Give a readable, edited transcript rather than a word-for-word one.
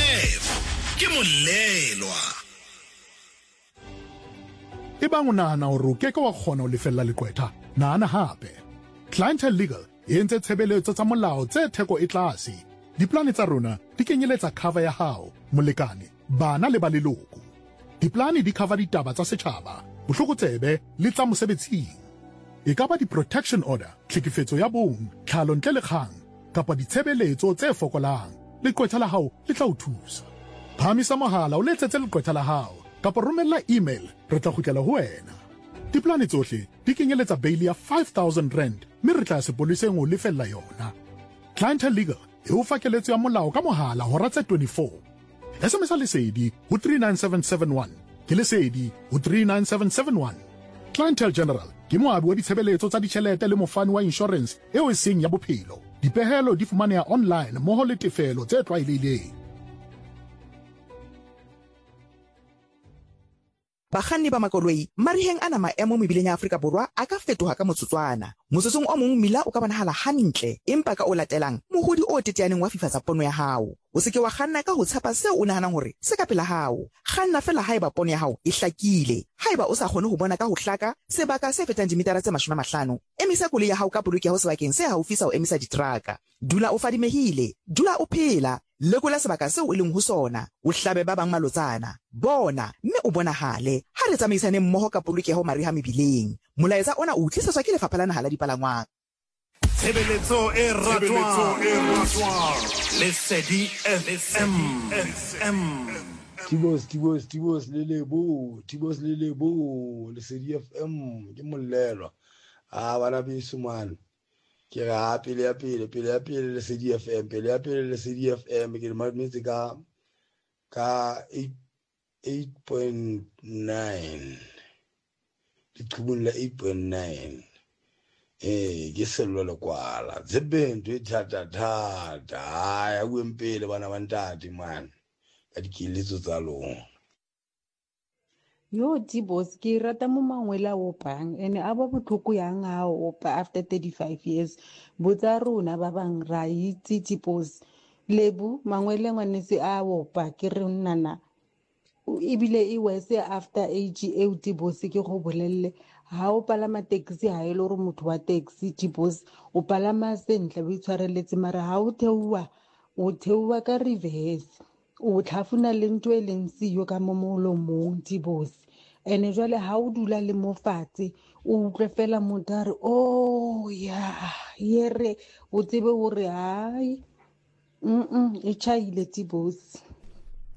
FM ke Molelwa. Ebang o nahana hore o keke wa kgona ho lefella leqwetha, nahana hape. Clientele Legal e entse tshebeletso tsa molao tse theko e tlase. Diplane tsa rona di kenyeletsa cover ya hao, molekane, bana le ba leloko. Diplane di cover ditaba tsa setjhaba, bohlokotsebe le tsa mosebetsing. E ka ba di-protection order, tlhekefetso ya bong, tlhalo ntle le kgang, kapa ditshebeletso tse fokolang. Leqwetha la hao le tla o thusa. Phamisa mohala o letsetse leqwetha la hao, kapa romella email, re tla kgutlela ho wena. Diplane tsohle di kenyeletsa bail ya 5,000 rand, mme re tla sepoleseng ho lefella yona. Clientele Legal e o fa keletso ya molao ka mohala hora tse 24. SMS lesedi ho 39771, ke lesedi ho 39771. Clientele General ke moabi wa ditshebeletso tsa ditjhelete le mofani wa insurance eo e seng ya bophelo. Dipehelo di fumaneha online mmoho le tefelo tse tlwaelehileng. Bakganni ba makoloi mariheng ana maemo mebileng ya Afrika Borwa a ka fetoha ka motsotswana. Motsotsong o mong mmila o ka bonahala hantle, empa ka o latelang mohodi o teteaneng wa fifatsa pono ya hao. O se ke wa kganna ka ho tshepa seo o nahanang hore se ka pela hao. Kganna fela haeba pono ya hao e hlakile. Haeba o sa kgone ho bona ka ho hlaka sebaka se fetang dimetara tse 50, emisa koloi ya hao ka polokeho sebakeng se haufi sa ho emisa diteraka. Dula o fadimehile, dula o phela. Lekola sebaka seo o leng ho sona, o hlabe ba bang malotsana. Bona, mme o bonahale. Ha re tsamaisane mmoho ka polokeho mariha mebileng. Molaetsa ona o tlisetswa ke Lefapha la Naha la Dipalangwang. Tshebeletso e ratwang. Lesedi FM. Tibos lelebo Lesedi FM ke Molelwa. Bana beso man. Ke ga pele ya pele Lesedi FM, pele ya pele Lesedi FM ke mametse ka 8.9 diqhubung la 8.9 ke sello le kwala tsebento e thata ya buempele bana ba ntate man ka dikiletso tsa lona. Yo Tibos ke rata mo Mangwela opang ene a ba botlhoko yang ha opa after 35 years botsa rona ba bang ra itse Tibos lebu Mangwele ngwanese a opa ke re nnana ebile e wese after age e Tibos ke go bolelle ha o palama taxi ha e le gore motho wa taxi Tibos o palama sentle bo itshwareletse mara ha o theua ka reverse o tlhafuna le ntwe e leng siyo ka mo molomong Tibos ene jwale ha o dula le mofatse o utlwe fela motare oh ya yere o tsebe hore hai e chaile Tibos.